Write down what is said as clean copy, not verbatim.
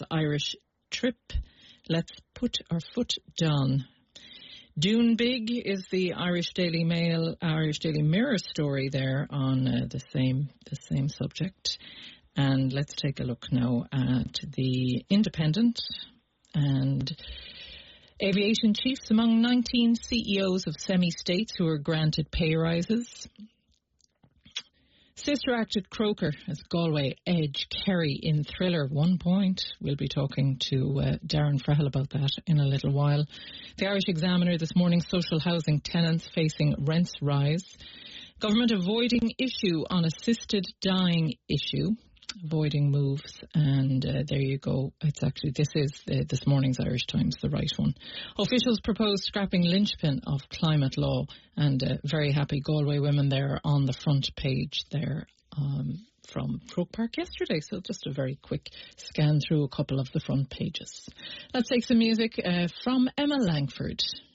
Irish trip. Let's put our foot down. Dune Big is the Irish Daily Mail, Irish Daily Mirror story there on the same subject. And let's take a look now at the Independent. And aviation chiefs among 19 CEOs of semi-states who were granted pay rises. Sister acted Croker as Galway edge Kerry in Thriller 1 point. We'll be talking to Darren Frahel about that in a little while. The Irish Examiner this morning, social housing tenants facing rents rise. Government avoiding issue on assisted dying issue. Avoiding moves, and there you go. It's actually, this is this morning's Irish Times, the right one. Officials propose scrapping linchpin of climate law, and very happy Galway women there on the front page there from Croke Park yesterday. So just a very quick scan through a couple of the front pages. Let's take some music from Emma Langford.